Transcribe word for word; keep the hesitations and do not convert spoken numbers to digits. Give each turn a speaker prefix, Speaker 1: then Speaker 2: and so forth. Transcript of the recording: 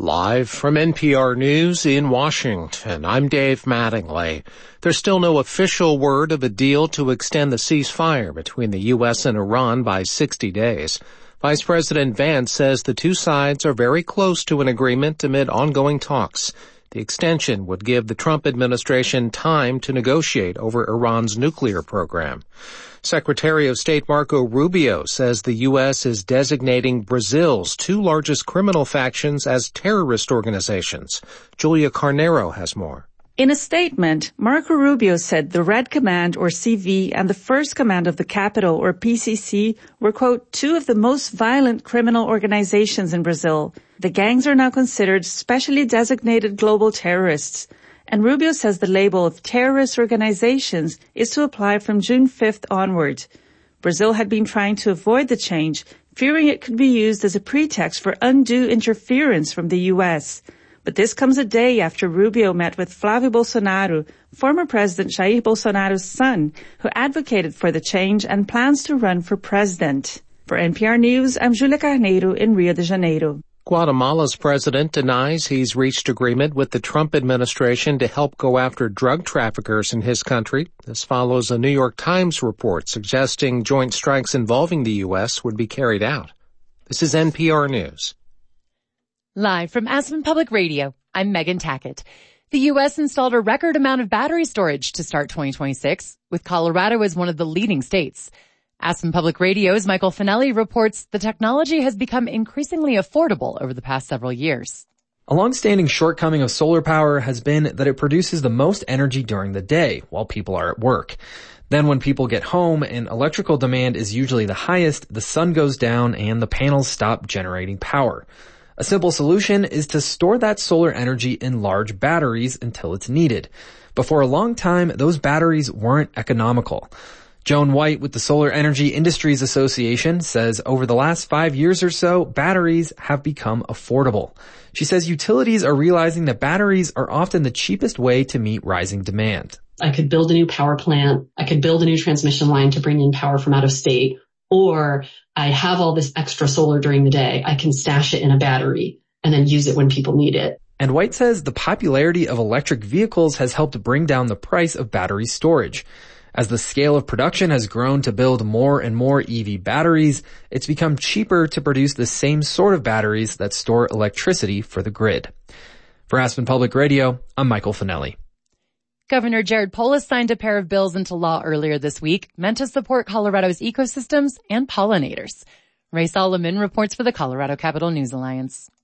Speaker 1: Live from N P R News in Washington, I'm Dave Mattingly. There's still no official word of a deal to extend the ceasefire between the U S and Iran by sixty days. Vice President Vance says the two sides are very close to an agreement amid ongoing talks. The extension would give the Trump administration time to negotiate over Iran's nuclear program. Secretary of State Marco Rubio says the U S is designating Brazil's two largest criminal factions as terrorist organizations. Julia Carnero has more.
Speaker 2: In a statement, Marco Rubio said the Red Command, or C V, and the First Command of the Capital, or P C C, were, quote, two of the most violent criminal organizations in Brazil. The gangs are now considered specially designated global terrorists. And Rubio says the label of terrorist organizations is to apply from June fifth onward. Brazil had been trying to avoid the change, fearing it could be used as a pretext for undue interference from the U S. But this comes a day after Rubio met with Flávio Bolsonaro, former President Jair Bolsonaro's son, who advocated for the change and plans to run for president. For N P R News, I'm Julia Carneiro in Rio de Janeiro.
Speaker 1: Guatemala's president denies he's reached agreement with the Trump administration to help go after drug traffickers in his country. This follows a New York Times report suggesting joint strikes involving the U S would be carried out. This is N P R News.
Speaker 3: Live from Aspen Public Radio, I'm Megan Tackett. The U S installed a record amount of battery storage to start twenty twenty-six, with Colorado as one of the leading states. Aspen Public Radio's Michael Finelli reports the technology has become increasingly affordable over the past several years.
Speaker 4: A long-standing shortcoming of solar power has been that it produces the most energy during the day while people are at work. Then when people get home and electrical demand is usually the highest, the sun goes down and the panels stop generating power. A simple solution is to store that solar energy in large batteries until it's needed. But for a long time, those batteries weren't economical. Joan White with the Solar Energy Industries Association says over the last five years or so, batteries have become affordable. She says utilities are realizing that batteries are often the cheapest way to meet rising demand.
Speaker 5: I could build a new power plant. I could build a new transmission line to bring in power from out of state. Or I have all this extra solar during the day. I can stash it in a battery and then use it when people need it.
Speaker 4: And White says the popularity of electric vehicles has helped bring down the price of battery storage. As the scale of production has grown to build more and more E V batteries, it's become cheaper to produce the same sort of batteries that store electricity for the grid. For Aspen Public Radio, I'm Michael Finelli.
Speaker 3: Governor Jared Polis signed a pair of bills into law earlier this week meant to support Colorado's ecosystems and pollinators. Ray Solomon reports for the Colorado Capital News Alliance.